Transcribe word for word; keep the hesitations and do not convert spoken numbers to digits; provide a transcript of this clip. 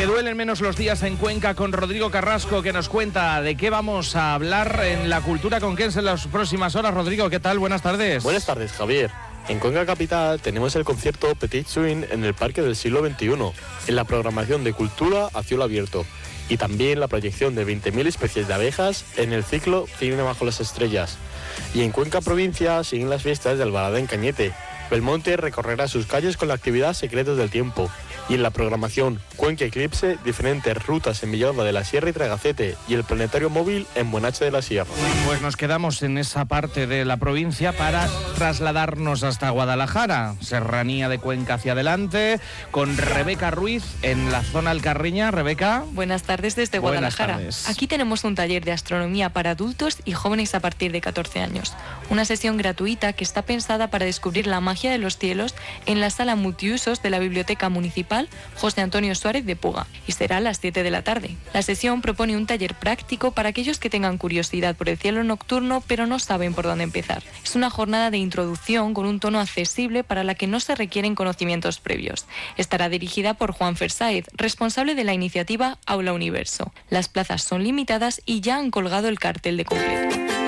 Que duelen menos los días en Cuenca con Rodrigo Carrasco, que nos cuenta de qué vamos a hablar en la cultura conquense en las próximas horas. Rodrigo, ¿qué tal? Buenas tardes. Buenas tardes, Javier. En Cuenca Capital tenemos el concierto Petit Swing en el Parque del Siglo veintiuno, en la programación de cultura a cielo abierto, y también la proyección de veinte mil especies de abejas en el ciclo Cine bajo las estrellas. Y en Cuenca Provincia siguen las fiestas de Albarada en Cañete. Belmonte recorrerá sus calles con la actividad Secretos del Tiempo. Y en la programación Cuenca Eclipse, diferentes rutas en Villalba de la Sierra y Tragacete, y el planetario móvil en Buenache de la Sierra. Pues nos quedamos en esa parte de la provincia para trasladarnos hasta Guadalajara, serranía de Cuenca hacia adelante, con Rebeca Ruiz en la zona Alcarreña. Rebeca. Buenas tardes desde Buenas Guadalajara. tardes. Aquí tenemos un taller de astronomía para adultos y jóvenes a partir de catorce años. Una sesión gratuita que está pensada para descubrir la magia de los cielos en la sala multiusos de la Biblioteca Municipal José Antonio Suárez de Puga, y será a las siete de la tarde. La sesión propone un taller práctico para aquellos que tengan curiosidad por el cielo nocturno pero no saben por dónde empezar. Es una jornada de introducción con un tono accesible para la que no se requieren conocimientos previos. Estará dirigida por Juan Fersáez, responsable de la iniciativa Aula Universo. Las plazas son limitadas y ya han colgado el cartel de completo.